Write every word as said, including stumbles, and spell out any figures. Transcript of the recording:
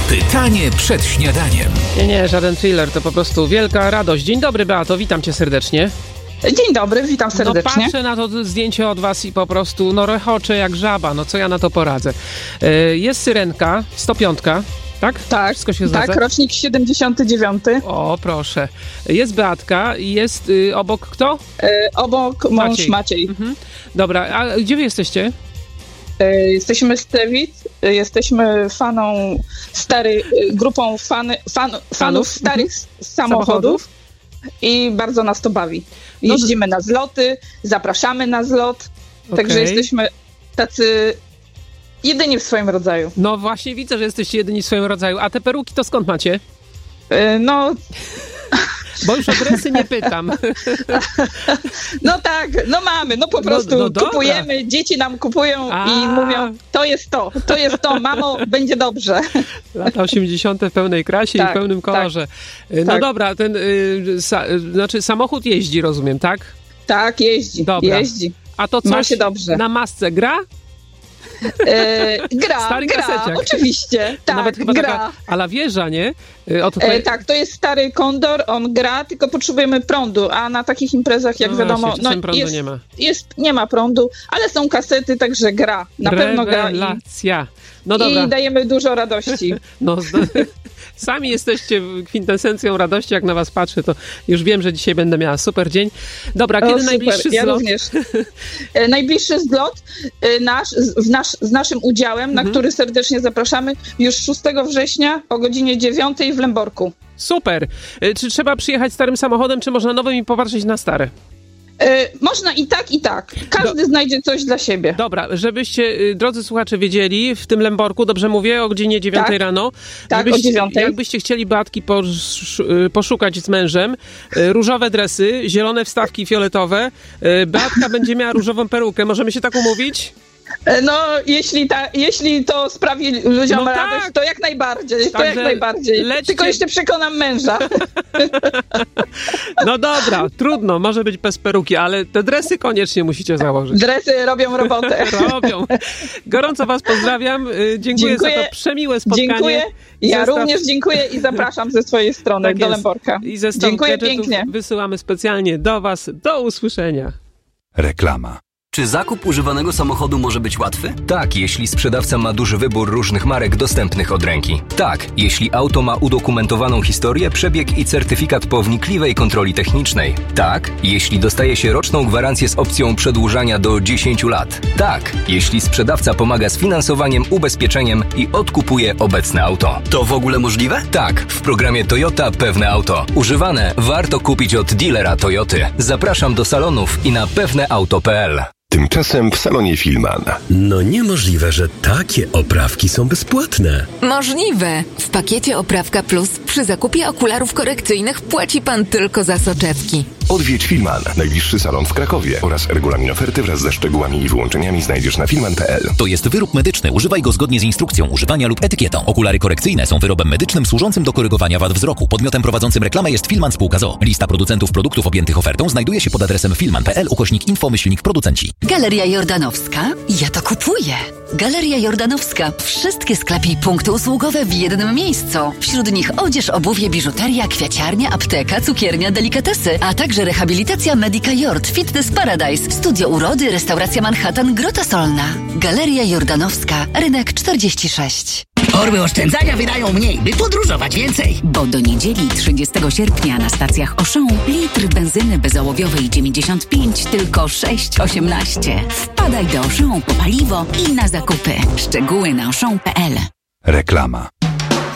Pytanie przed śniadaniem. Nie, nie, żaden thriller, to po prostu wielka radość. Dzień dobry, Beato, witam cię serdecznie. Dzień dobry, witam serdecznie. No patrzę na to zdjęcie od was i po prostu, no rechoczę jak żaba, no co ja na to poradzę. Jest Syrenka, sto pięć, tak? Tak, wszystko się zgadza? Tak, rocznik siedemdziesiąty dziewiąty. O, proszę. Jest Beatka i jest y, obok kto? Y, obok mąż Maciej. Maciej. Mhm. Dobra, a gdzie wy jesteście? Y, jesteśmy z Tewic, y, jesteśmy faną stary, y, grupą fany, fan, fanów, fanów starych mhm. samochodów. samochodów i bardzo nas to bawi. Jeździmy no, na zloty, zapraszamy na zlot, okay. Także jesteśmy tacy jedyni w swoim rodzaju. No właśnie widzę, że jesteście jedyni w swoim rodzaju. A te peruki to skąd macie? Y, no... Bo już o dresy nie pytam. No tak, no mamy, no po prostu no, no kupujemy, dzieci nam kupują A. i mówią, to jest to, to jest to, mamo, będzie dobrze. Lata osiemdziesiąte w pełnej krasie tak, i w pełnym kolorze. Tak, no tak. Dobra, ten, y, sa, znaczy samochód jeździ, rozumiem, tak? Tak, jeździ, dobra. jeździ. A to coś Ma się dobrze. Na masce gra? E, gra, Stary gra, kaseciak. Oczywiście, tak, nawet chyba gra. Taka ala wieża, nie? O to e, tak, to jest stary Kondor, on gra, tylko potrzebujemy prądu, a na takich imprezach, jak no wiadomo, właśnie, no, prądu jest, nie ma. Jest, nie ma prądu, ale są kasety, także gra, na pewno gra. Rewelacja. No dobra. I dajemy dużo radości. No, sami jesteście kwintesencją radości, jak na was patrzę, to już wiem, że dzisiaj będę miała super dzień. Dobra, kiedy o, najbliższy ja zlot? Również. E, najbliższy zlot e, nasz, w nasz, z naszym udziałem, mhm. na który serdecznie zapraszamy, już szóstego września o godzinie dziewiątej w Lęborku. Super. E, czy trzeba przyjechać starym samochodem, czy można nowym i popatrzeć na stare? Yy, można i tak, i tak. Każdy Do... znajdzie coś dla siebie. Dobra, żebyście, y, drodzy słuchacze, wiedzieli, w tym Lęborku, dobrze mówię, o godzinie dziewiątej tak, rano. Tak, o dziewiątej. Jakbyście chcieli Beatki posz, y, poszukać z mężem, y, różowe dresy, zielone wstawki fioletowe, y, Beatka będzie miała różową perukę. Możemy się tak umówić? No, jeśli, ta, jeśli to sprawi ludziom no radość, tak. to jak najbardziej, Także to jak najbardziej. Lećcie... Tylko jeszcze przekonam męża. No dobra, trudno, może być bez peruki, ale te dresy koniecznie musicie założyć. Dresy robią robotę. Robią. Gorąco was pozdrawiam. Dziękuję, dziękuję za to przemiłe spotkanie. Dziękuję. Ja zestaw... również dziękuję i zapraszam ze swojej strony tak do Lęborka. I zestaw dziękuję pięknie. Wysyłamy specjalnie do was. Do usłyszenia. Reklama. Czy zakup używanego samochodu może być łatwy? Tak, jeśli sprzedawca ma duży wybór różnych marek dostępnych od ręki. Tak, jeśli auto ma udokumentowaną historię, przebieg i certyfikat po wnikliwej kontroli technicznej. Tak, jeśli dostaje się roczną gwarancję z opcją przedłużania do dziesięciu lat. Tak, jeśli sprzedawca pomaga z finansowaniem, ubezpieczeniem i odkupuje obecne auto. To w ogóle możliwe? Tak, w programie Toyota Pewne Auto. Używane warto kupić od dealera Toyoty. Zapraszam do salonów i na pewneauto kropka p l. Tymczasem w salonie Filman. No niemożliwe, że takie oprawki są bezpłatne. Możliwe. W pakiecie Oprawka Plus przy zakupie okularów korekcyjnych płaci pan tylko za soczewki. Odwiedź Filman, najbliższy salon w Krakowie oraz regulamin oferty wraz ze szczegółami i wyłączeniami znajdziesz na filman kropka p l. To jest wyrób medyczny. Używaj go zgodnie z instrukcją używania lub etykietą. Okulary korekcyjne są wyrobem medycznym służącym do korygowania wad wzroku. Podmiotem prowadzącym reklamę jest Filman Spółka z o o. Lista producentów produktów objętych ofertą znajduje się pod adresem filman kropka p l ukośnik info myślnik producenci. Galeria Jordanowska? Ja to kupuję. Galeria Jordanowska. Wszystkie sklepy i punkty usługowe w jednym miejscu. Wśród nich odzież, obuwie, biżuteria, kwiaciarnia, apteka, cukiernia, delikatesy, a także rehabilitacja Medica Jord, Fitness Paradise, studio urody, restauracja Manhattan, Grota Solna. Galeria Jordanowska, rynek czterdzieści sześć. Torby oszczędzania wydają mniej, by podróżować więcej. Bo do niedzieli trzyndziestego sierpnia na stacjach Auchan litr benzyny bezołowiowej dziewięćdziesiąt pięć tylko sześć osiemnaście. Wpadaj do Auchan po paliwo i na zakupy. Szczegóły na auchan kropka p l. Reklama.